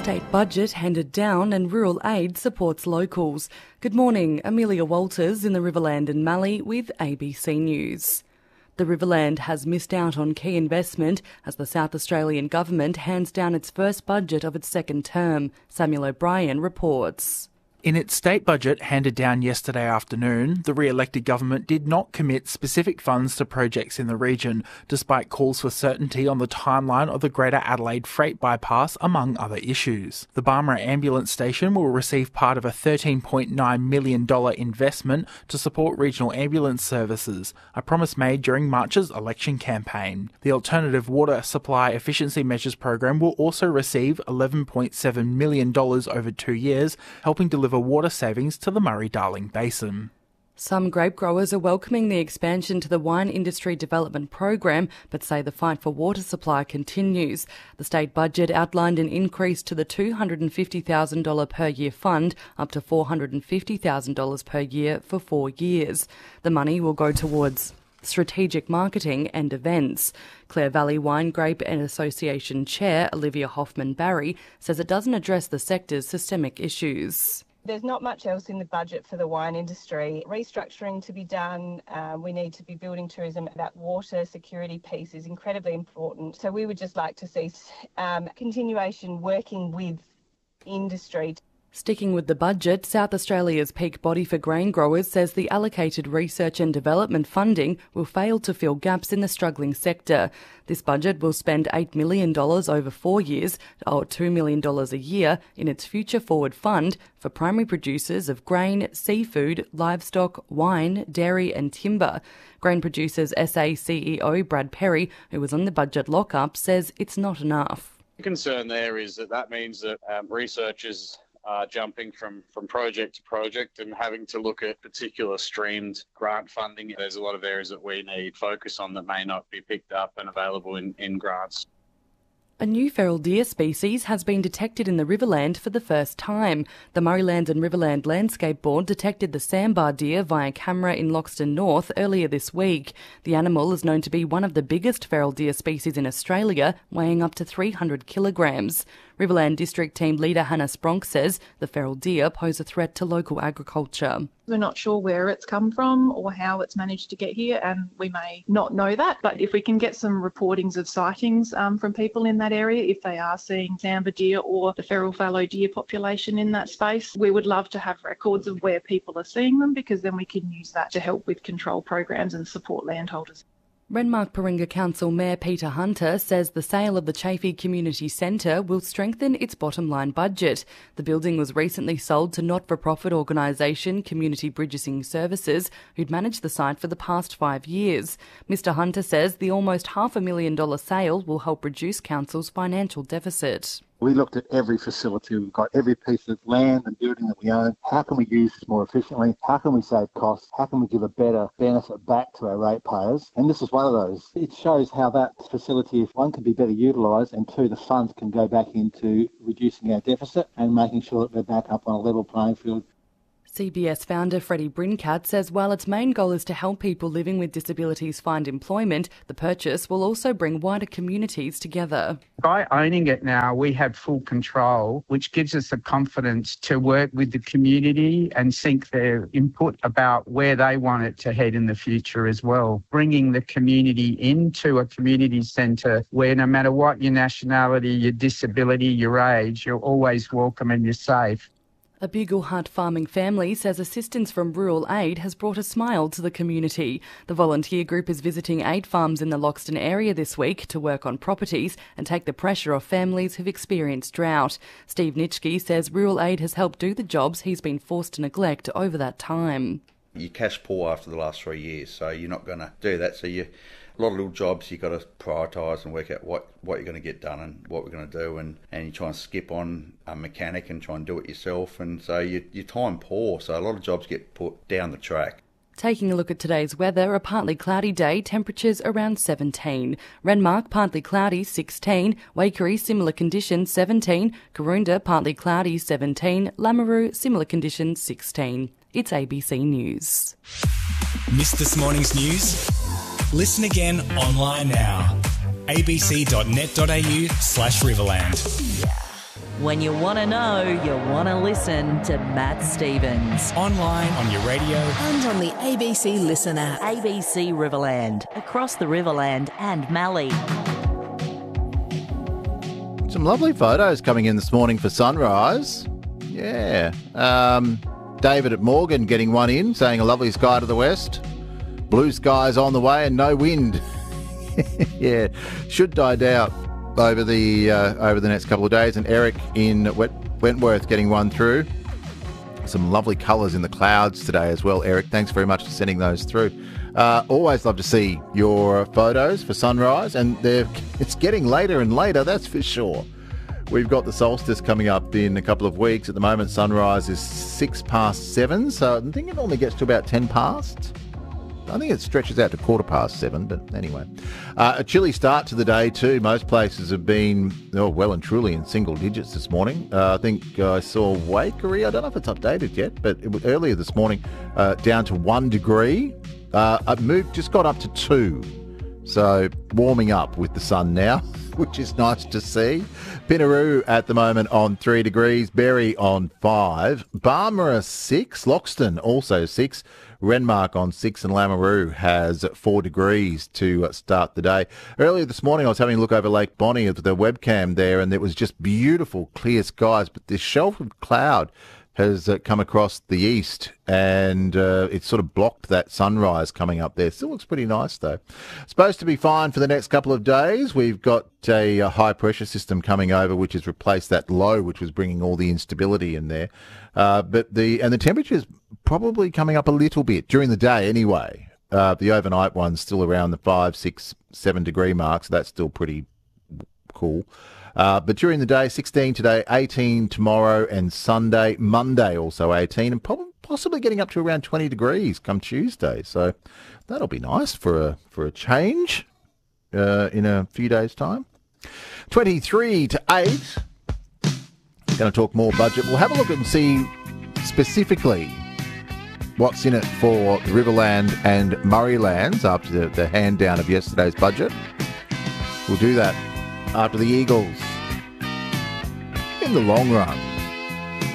State budget handed down and rural aid supports locals. Good morning, Amelia Walters in the Riverland and Mallee with ABC News. The Riverland has missed out on key investment as the South Australian government hands down its first budget of its second term. Samuel O'Brien reports. In its state budget handed down yesterday afternoon, the re-elected government did not commit specific funds to projects in the region, despite calls for certainty on the timeline of the Greater Adelaide Freight Bypass, among other issues. The Barmera Ambulance Station will receive part of a $13.9 million investment to support regional ambulance services, a promise made during March's election campaign. The Alternative Water Supply Efficiency Measures program will also receive $11.7 million over 2 years, helping deliver water savings to the Murray-Darling Basin. Some grape growers are welcoming the expansion to the Wine Industry Development Program, but say the fight for water supply continues. The state budget outlined an increase to the $250,000 per year fund up to $450,000 per year for 4 years. The money will go towards strategic marketing and events. Clare Valley Wine Grape and Association Chair Olivia Hoffman-Barry says it doesn't address the sector's systemic issues. There's not much else in the budget for the wine industry. Restructuring to be done. We need to be building tourism. That water security piece is incredibly important. So we would just like to see continuation working with industry. Sticking with the budget, South Australia's peak body for grain growers says the allocated research and development funding will fail to fill gaps in the struggling sector. This budget will spend $8 million over 4 years, or $2 million a year, in its Future Forward Fund for primary producers of grain, seafood, livestock, wine, dairy and timber. Grain Producers SA CEO Brad Perry, who was on the budget lockup, says it's not enough. The concern there is that means that researchers jumping from project to project and having to look at particular streamed grant funding. There's a lot of areas that we need focus on that may not be picked up and available in grants. A new feral deer species has been detected in the Riverland for the first time. The Murrayland and Riverland Landscape Board detected the sambar deer via camera in Loxton North earlier this week. The animal is known to be one of the biggest feral deer species in Australia, weighing up to 300 kilograms. Riverland District Team Leader Hannah Spronk says the feral deer pose a threat to local agriculture. We're not sure where it's come from or how it's managed to get here, and we may not know that. But if we can get some reportings of sightings from people in that area, if they are seeing sambar deer or the feral fallow deer population in that space, we would love to have records of where people are seeing them, because then we can use that to help with control programs and support landholders. Renmark Paringa Council Mayor Peter Hunter says the sale of the Chaffey Community Centre will strengthen its bottom-line budget. The building was recently sold to not-for-profit organisation Community Bridging Services, who'd managed the site for the past 5 years. Mr Hunter says the almost $500,000 sale will help reduce Council's financial deficit. We looked at every facility. We've got every piece of land and building that we own. How can we use this more efficiently? How can we save costs? How can we give a better benefit back to our ratepayers? And this is one of those. It shows how that facility, if one, can be better utilised, and two, the funds can go back into reducing our deficit and making sure that we're back up on a level playing field. CBS founder Freddie Brincat says while its main goal is to help people living with disabilities find employment, the purchase will also bring wider communities together. By owning it now, we have full control, which gives us the confidence to work with the community and seek their input about where they want it to head in the future as well. Bringing the community into a community centre where no matter what your nationality, your disability, your age, you're always welcome and you're safe. A Bugle Hut farming family says assistance from Rural Aid has brought a smile to the community. The volunteer group is visiting 8 farms in the Loxton area this week to work on properties and take the pressure off families who've experienced drought. Steve Nitschke says Rural Aid has helped do the jobs he's been forced to neglect over that time. You're cash poor after the last 3 years, so you're not going to do that. So a lot of little jobs you've got to prioritise and work out what you're going to get done and what we're going to do, and you try and skip on a mechanic and try and do it yourself, and so you're time poor, so a lot of jobs get put down the track. Taking a look at today's weather, a partly cloudy day, temperatures around 17. Renmark, partly cloudy, 16. Waikerie, similar conditions, 17. Karoonda, partly cloudy, 17. Lameroo, similar conditions, 16. It's ABC News. Missed this morning's news? Listen again online now. abc.net.au/Riverland. When you want to know, you want to listen to Matt Stevens. Online, on your radio, and on the ABC Listen app. ABC Riverland, across the Riverland and Mallee. Some lovely photos coming in this morning for sunrise. Yeah. David at Morgan getting one in, saying a lovely sky to the west. Blue skies on the way and no wind. Yeah, should die down over the next couple of days. And Eric in Wentworth getting one through. Some lovely colours in the clouds today as well, Eric. Thanks very much for sending those through. Always love to see your photos for sunrise, and it's getting later and later, that's for sure. We've got the solstice coming up in a couple of weeks. At the moment, sunrise is 7:06, so I think it normally gets to about 10 past. I think it stretches out to 7:15, but anyway. A chilly start to the day too. Most places have been well and truly in single digits this morning. I think I saw Waikerie, I don't know if it's updated yet, but it was earlier this morning, down to 1 degree. Just got up to 2. So warming up with the sun now, which is nice to see. Pinaroo at the moment on 3 degrees, Berry on 5, Barmera 6, Loxton also 6, Renmark on 6, and Lameroo has 4 degrees to start the day. Earlier this morning I was having a look over Lake Bonnie with the webcam there, and it was just beautiful clear skies, but this shelf of cloud has come across the east, and it sort of blocked that sunrise coming up there. Still looks pretty nice though. Supposed to be fine for the next couple of days. We've got a high pressure system coming over, which has replaced that low, which was bringing all the instability in there. But the temperature's probably coming up a little bit during the day anyway. The overnight one's still around the 5, 6, 7 degree mark, so that's still pretty cool. But during the day, 16 today, 18 tomorrow and Sunday. Monday also 18, and possibly getting up to around 20 degrees come Tuesday. So that'll be nice for a change in a few days' time. 23 to 8. Going to talk more budget. We'll have a look and see specifically what's in it for the Riverland and Murraylands after the hand down of yesterday's budget. We'll do that after the Eagles in the long run.